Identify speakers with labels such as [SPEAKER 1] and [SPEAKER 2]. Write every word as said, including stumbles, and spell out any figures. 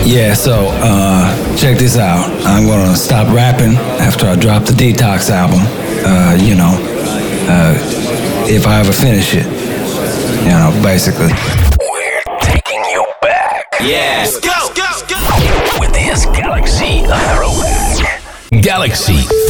[SPEAKER 1] Yeah, so uh, check this out. I'm gonna stop rapping after I drop the Detox album. Uh, you know, uh, if I ever finish it. You know, basically.
[SPEAKER 2] We're taking you back.
[SPEAKER 3] Yeah. Let's go, go, go.
[SPEAKER 2] With this Galaxy Throwback. Galaxy